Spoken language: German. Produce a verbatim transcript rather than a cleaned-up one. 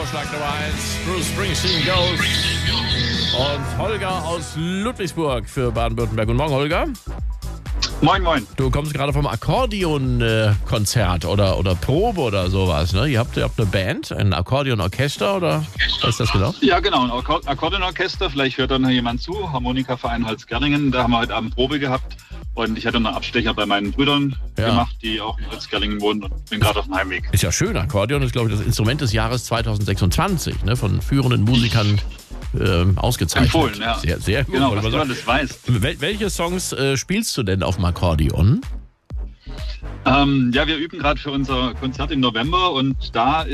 Vorschlag Nummer eins. Bruce Springsteen Ghost. Und Holger aus Ludwigsburg für Baden-Württemberg. Guten Morgen, Holger. Moin, moin. Du kommst gerade vom Akkordeon-Konzert oder, oder Probe oder sowas, ne? Ihr habt, ihr habt eine Band, ein Akkordeonorchester oder was ist das genau? Ja, genau, ein Akkord- Akkordeonorchester. Vielleicht hört da noch jemand zu. Harmonikaverein Holzgerlingen. Da haben wir heute Abend Probe gehabt. Und ich hatte noch einen Abstecher bei meinen Brüdern Ja. gemacht, die auch in Holzgerlingen wohnen, und bin gerade auf dem Heimweg. Ist ja schön, Akkordeon ist, glaube ich, das Instrument des Jahres zweitausendsechsundzwanzig, ne? Von führenden Musikern ähm, ausgezeichnet. Empfohlen, ja. Sehr, sehr gut. Genau, wollte was ich du mal alles weißt. sagen. Wel welche Songs äh, spielst du denn auf dem Akkordeon? Ähm, ja, wir üben gerade für unser Konzert im November und da